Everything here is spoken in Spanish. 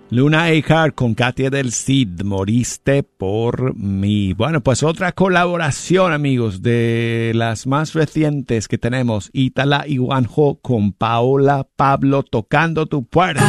Luna Echard con Katia del Cid, Moriste por mí. Bueno, pues otra colaboración, amigos, de las más recientes que tenemos, Ítala y Juanjo con Paola Pablo, Tocando tu puerta.